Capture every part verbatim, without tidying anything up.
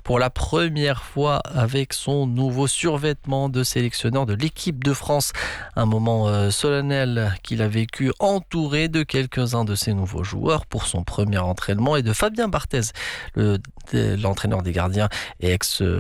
pour la première fois avec son nouveau survêtement de sélectionneur de l'équipe de France. Un moment euh, solennel qu'il a vécu entouré de quelques-uns de ses nouveaux joueurs pour son premier entraînement et de Fabien Barthez, le, de, l'entraîneur des gardiens et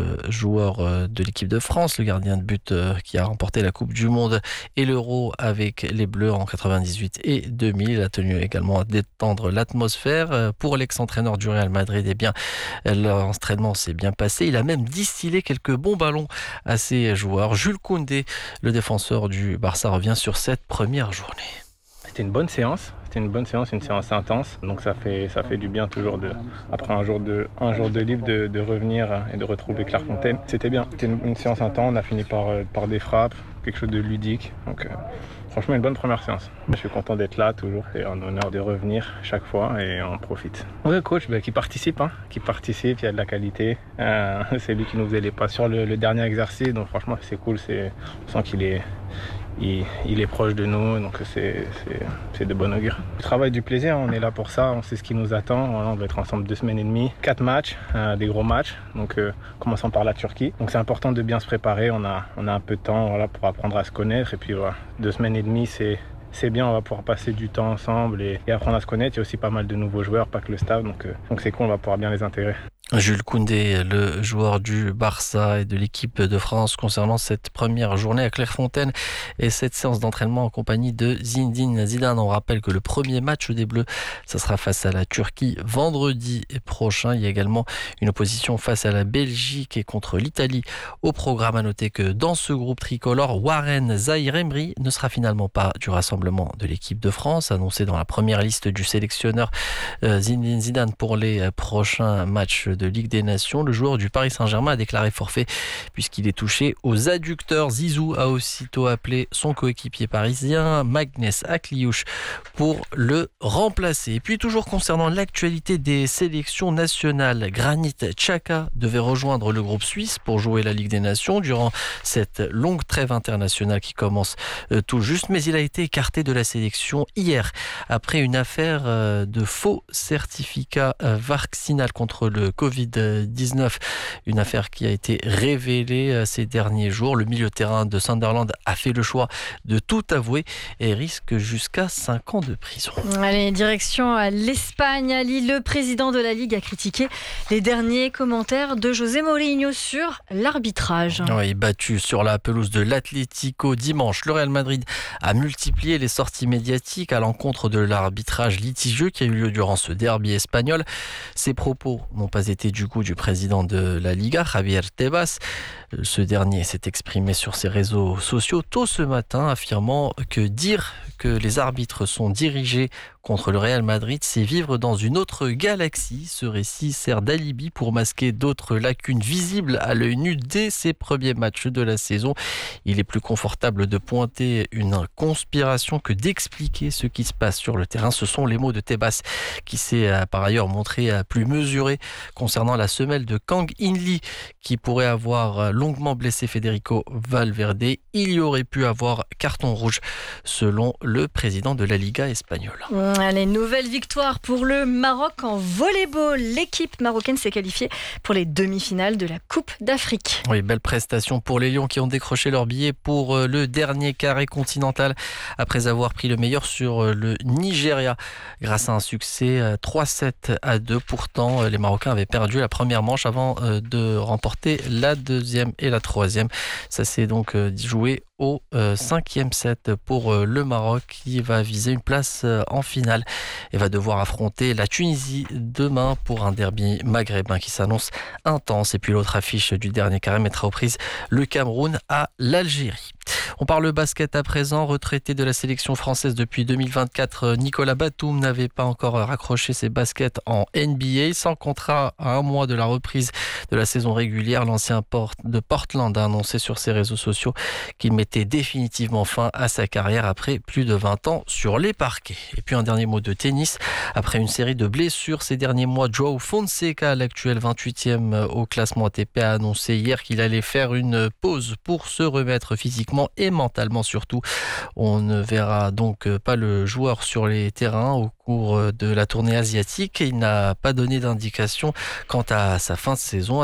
ex-joueur de l'équipe de France, le gardien de but euh, qui a remporté la Coupe du Monde et l'Euro avec les Bleus en quatre-vingt-dix-huit et deux mille. Il a tenu également à détendre l'atmosphère. Pour l'ex-entraîneur du Real Madrid, eh bien, l'entraînement s'est bien passé. Il a même distillé quelques bons ballons à ses joueurs. Jules Koundé, le défenseur du Barça, revient sur cette première journée. C'était une bonne séance. C'était une bonne séance, une séance intense. Donc ça fait, ça fait du bien toujours, de, après un jour de, un jour de libre, de, de revenir et de retrouver Clairefontaine. C'était bien. C'était une, une séance intense. On a fini par, par des frappes, quelque chose de ludique. Donc euh, franchement, une bonne première séance. Je suis content d'être là toujours. C'est un honneur de revenir chaque fois et on profite. Oui, coach bah, qui participe, hein, qui participe, il y a de la qualité. Euh, c'est lui qui nous faisait les pas sur le, le dernier exercice. Donc franchement, c'est cool. C'est, on sent qu'il est... Il, il est proche de nous, donc c'est, c'est, c'est de bon augure. Le travail du plaisir, on est là pour ça, on sait ce qui nous attend. Voilà, on va être ensemble deux semaines et demie, quatre matchs, euh, des gros matchs, donc euh, commençons par la Turquie. Donc c'est important de bien se préparer, on a, on a un peu de temps voilà, pour apprendre à se connaître. Et puis voilà, deux semaines et demie, c'est, c'est bien, on va pouvoir passer du temps ensemble et, et apprendre à se connaître. Il y a aussi pas mal de nouveaux joueurs, pas que le staff, donc, euh, donc c'est cool, on va pouvoir bien les intégrer. Jules Koundé, le joueur du Barça et de l'équipe de France concernant cette première journée à Clairefontaine et cette séance d'entraînement en compagnie de Zinedine Zidane. On rappelle que le premier match des Bleus, ça sera face à la Turquie vendredi prochain. Il y a également une opposition face à la Belgique et contre l'Italie au programme. À noter que dans ce groupe tricolore, Warren Zaïre-Emery ne sera finalement pas du rassemblement de l'équipe de France, annoncé dans la première liste du sélectionneur Zinedine Zidane pour les prochains matchs de Ligue des Nations. Le joueur du Paris Saint-Germain a déclaré forfait puisqu'il est touché aux adducteurs. Zizou a aussitôt appelé son coéquipier parisien Magnès Akliouche pour le remplacer. Et puis toujours concernant l'actualité des sélections nationales, Granit Xhaka devait rejoindre le groupe suisse pour jouer la Ligue des Nations durant cette longue trêve internationale qui commence tout juste, mais il a été écarté de la sélection hier après une affaire de faux certificat vaccinal contre le covid dix-neuf, une affaire qui a été révélée ces derniers jours. Le milieu de terrain de Sunderland a fait le choix de tout avouer et risque jusqu'à cinq ans de prison. Allez, direction à l'Espagne. Ali, le président de la Ligue, a critiqué les derniers commentaires de José Mourinho sur l'arbitrage. Oui, battu sur la pelouse de l'Atlético dimanche, le Real Madrid a multiplié les sorties médiatiques à l'encontre de l'arbitrage litigieux qui a eu lieu durant ce derby espagnol. Ces propos n'ont pas été du goût du président de la Liga, Javier Tebas. Ce dernier s'est exprimé sur ses réseaux sociaux tôt ce matin, affirmant que dire que les arbitres sont dirigés contre le Real Madrid, c'est vivre dans une autre galaxie. Ce récit sert d'alibi pour masquer d'autres lacunes visibles à l'œil nu dès ses premiers matchs de la saison. Il est plus confortable de pointer une conspiration que d'expliquer ce qui se passe sur le terrain. Ce sont les mots de Tebas qui s'est par ailleurs montré plus mesuré concernant la semelle de Kang In-lee qui pourrait avoir longuement blessé Federico Valverde. Il y aurait pu avoir carton rouge selon le président de la Liga espagnole. Allez, nouvelle victoire pour le Maroc en volleyball. L'équipe marocaine s'est qualifiée pour les demi-finales de la Coupe d'Afrique. Oui, belle prestation pour les Lions qui ont décroché leur billet pour le dernier carré continental après avoir pris le meilleur sur le Nigeria grâce à un succès trois sept à deux. Pourtant, les Marocains avaient perdu la première manche avant de remporter la deuxième et la troisième. Ça s'est donc joué au euh, cinquième set pour euh, le Maroc qui va viser une place euh, en finale et va devoir affronter la Tunisie demain pour un derby maghrébin qui s'annonce intense. Et puis l'autre affiche du dernier carré mettra aux prises le Cameroun à l'Algérie. On parle basket à présent. Retraité de la sélection française depuis deux mille vingt-quatre, Nicolas Batum n'avait pas encore raccroché ses baskets en N B A. Sans contrat à un mois de la reprise de la saison régulière, l'ancien de Portland a annoncé sur ses réseaux sociaux qu'il mettait définitivement fin à sa carrière après plus de vingt ans sur les parquets. Et puis un dernier mot de tennis. Après une série de blessures ces derniers mois, João Fonseca, l'actuel vingt-huitième au classement A T P, a annoncé hier qu'il allait faire une pause pour se remettre physiquement et mentalement surtout. On ne verra donc pas le joueur sur les terrains au cours de la tournée asiatique. Il n'a pas donné d'indication quant à sa fin de saison.